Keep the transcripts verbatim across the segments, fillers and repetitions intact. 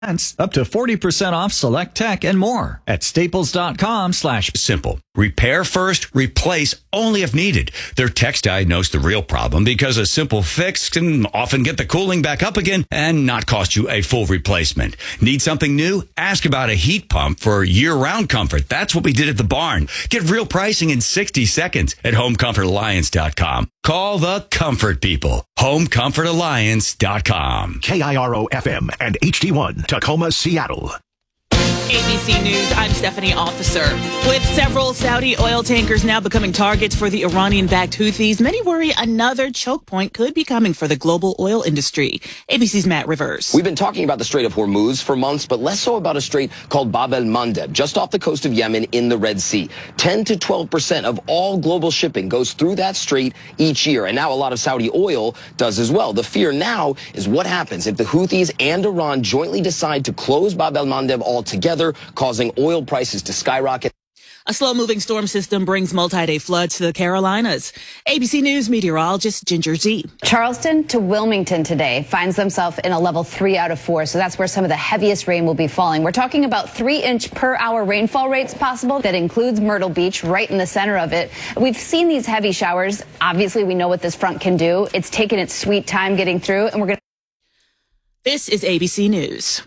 Up to forty percent off select tech and more at staples.com slash simple. Repair first, replace only if needed. Their techs diagnose the real problem because a simple fix can often get the cooling back up again and not cost you a full replacement. Need something new? Ask about a heat pump for year-round comfort. That's what we did at the barn. Get real pricing in sixty seconds at home comfort alliance dot com. Call the comfort people. home comfort alliance dot com. K I R O F M and H D one, Tacoma, Seattle. A B C News, I'm Stephanie Officer. With several Saudi oil tankers now becoming targets for the Iranian-backed Houthis, many worry another choke point could be coming for the global oil industry. A B C's Matt Rivers. We've been talking about the Strait of Hormuz for months, but less so about a strait called Bab el-Mandeb, just off the coast of Yemen in the Red Sea. ten to twelve percent of all global shipping goes through that strait each year, and now a lot of Saudi oil does as well. The fear now is what happens if the Houthis and Iran jointly decide to close Bab el-Mandeb altogether, causing oil prices to skyrocket. A slow-moving storm system brings multi-day floods to the Carolinas. A B C News meteorologist Ginger Z. Charleston to Wilmington today finds themselves in a level three out of four, so that's where some of the heaviest rain will be falling. We're talking about three-inch per hour rainfall rates possible. That includes Myrtle Beach, right in the center of it. We've seen these heavy showers. Obviously, we know what this front can do. It's taken its sweet time getting through, and we're going to... This is A B C News.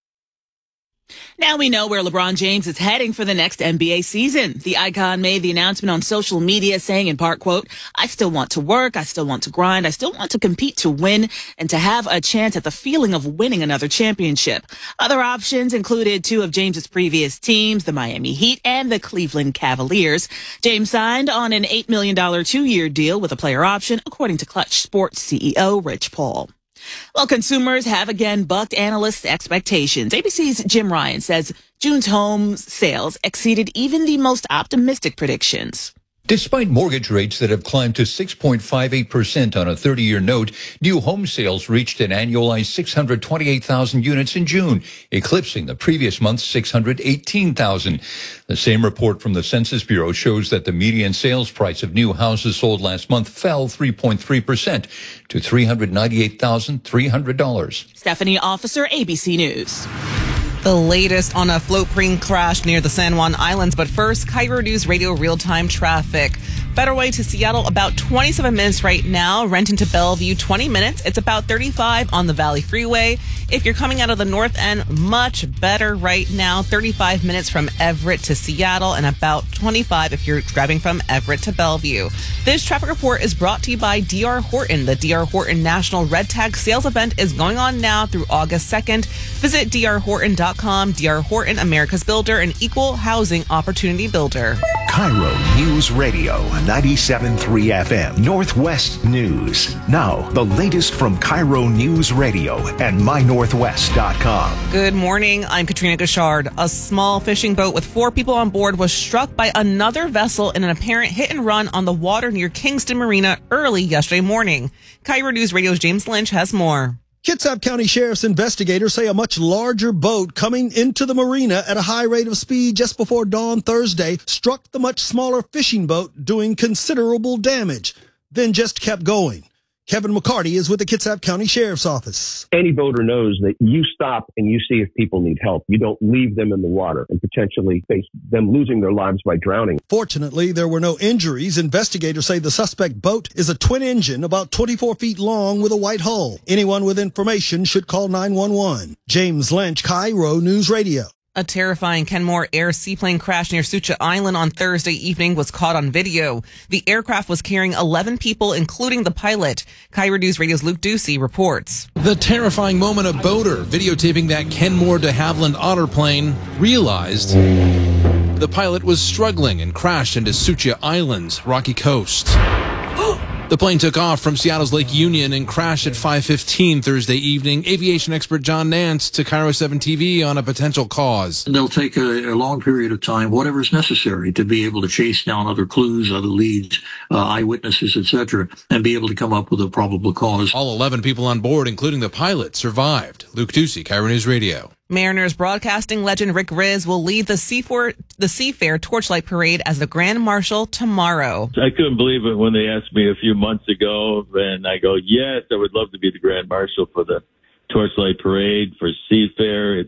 Now we know where LeBron James is heading for the next N B A season. The icon made the announcement on social media saying in part, quote, I still want to work. I still want to grind. I still want to compete to win and to have a chance at the feeling of winning another championship. Other options included two of James's previous teams, the Miami Heat and the Cleveland Cavaliers. James signed on an eight million dollars two-year deal with a player option, according to Clutch Sports C E O Rich Paul. Well, consumers have again bucked analysts' expectations. A B C's Jim Ryan says June's home sales exceeded even the most optimistic predictions. Despite mortgage rates that have climbed to six point five eight percent on a thirty-year note, new home sales reached an annualized six hundred twenty-eight thousand units in June, eclipsing the previous month's six hundred eighteen thousand. The same report from the Census Bureau shows that the median sales price of new houses sold last month fell three point three percent to three hundred ninety-eight thousand three hundred dollars. Stephanie Officer, A B C News. The latest on a float plane crash near the San Juan Islands. But first, Cairo News Radio real-time traffic. Better way to Seattle, about twenty-seven minutes right now. Renton to Bellevue, twenty minutes. It's about thirty-five on the Valley Freeway. If you're coming out of the north end, much better right now. thirty-five minutes from Everett to Seattle and about twenty-five if you're driving from Everett to Bellevue. This traffic report is brought to you by D R Horton. The D R Horton National Red Tag Sales Event is going on now through August second. Visit D R Horton dot com. D R Horton, America's builder and equal housing opportunity builder. Cairo News Radio, ninety-seven point three F M, Northwest News. Now, the latest from Cairo News Radio and my northwest dot com. Good morning. I'm Katrina Gashard. A small fishing boat with four people on board was struck by another vessel in an apparent hit and run on the water near Kingston Marina early yesterday morning. Cairo News Radio's James Lynch has more. Kitsap County Sheriff's investigators say a much larger boat coming into the marina at a high rate of speed just before dawn Thursday struck the much smaller fishing boat, doing considerable damage, then just kept going. Kevin McCarty is with the Kitsap County Sheriff's Office. Any boater knows that you stop and you see if people need help. You don't leave them in the water and potentially face them losing their lives by drowning. Fortunately, there were no injuries. Investigators say the suspect boat is a twin engine about twenty-four feet long with a white hull. Anyone with information should call nine one one. James Lynch, Cairo News Radio. A terrifying Kenmore Air seaplane crash near Sucha Island on Thursday evening was caught on video. The aircraft was carrying eleven people, including the pilot. Cairo News Radio's Luke Ducey reports. The terrifying moment a boater videotaping that Kenmore de Havilland Otter plane realized the pilot was struggling and crashed into Sucha Island's rocky coast. The plane took off from Seattle's Lake Union and crashed at five fifteen Thursday evening. Aviation expert John Nance to Cairo seven T V on a potential cause. They'll take a, a long period of time, whatever is necessary, to be able to chase down other clues, other leads, uh, eyewitnesses, et cetera, and be able to come up with a probable cause. All eleven people on board, including the pilot, survived. Luke Ducey, Cairo News Radio. Mariners broadcasting legend Rick Riz will lead the Seafair, the Seafair Torchlight Parade as the Grand Marshal tomorrow. I couldn't believe it when they asked me a few months ago, and I go, yes, I would love to be the Grand Marshal for the Torchlight Parade for Seafair.